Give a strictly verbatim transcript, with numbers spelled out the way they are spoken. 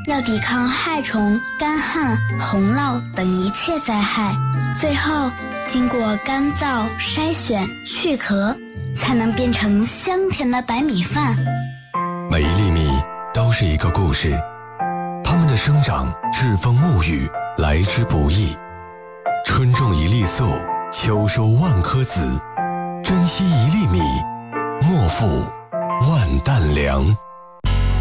要抵抗害虫、干旱、洪涝等一切灾害，最后经过干燥、筛选、去壳，才能变成香甜的白米饭。 每一粒米都是一个故事，它们的生长栉风沐雨，来之不易。春种一粒粟，秋收万颗子，珍惜一粒米，莫负万担粮。